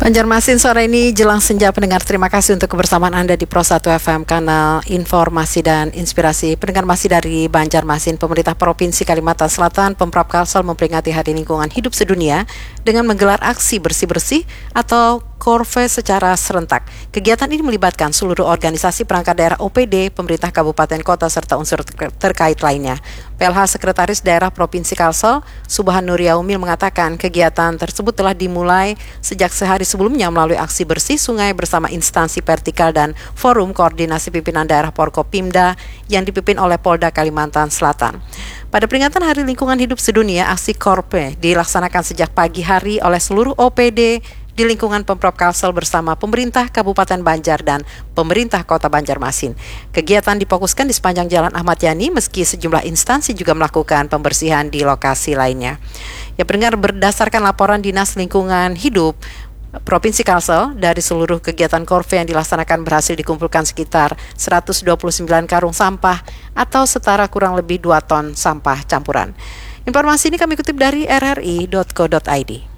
Banjarmasin sore ini jelang senja. Pendengar, terima kasih untuk kebersamaan Anda di Pro 1 FM, kanal informasi dan inspirasi. Pendengar, masih dari Banjarmasin, pemerintah Provinsi Kalimantan Selatan, Pemprov Kalsel memperingati Hari Lingkungan Hidup Sedunia dengan menggelar aksi bersih-bersih atau Korve secara serentak. Kegiatan ini melibatkan seluruh organisasi perangkat daerah OPD, pemerintah kabupaten kota, serta unsur terkait lainnya. PLH Sekretaris Daerah Provinsi Kalsel, Subhan Nur Yaumil, mengatakan kegiatan tersebut telah dimulai sejak sehari sebelumnya melalui aksi bersih sungai bersama instansi vertikal dan forum koordinasi pimpinan daerah Porkopimda yang dipimpin oleh Polda Kalimantan Selatan. Pada peringatan Hari Lingkungan Hidup Sedunia, aksi Korve dilaksanakan sejak pagi hari oleh seluruh OPD di lingkungan Pemprov Kalsel bersama pemerintah Kabupaten Banjar dan pemerintah Kota Banjarmasin. Kegiatan difokuskan di sepanjang Jalan Ahmad Yani, meski sejumlah instansi juga melakukan pembersihan di lokasi lainnya. Ya, pendengar, berdasarkan laporan Dinas Lingkungan Hidup Provinsi Kalsel, dari seluruh kegiatan Korve yang dilaksanakan berhasil dikumpulkan sekitar 129 karung sampah atau setara kurang lebih 2 ton sampah campuran. Informasi ini kami kutip dari rri.co.id.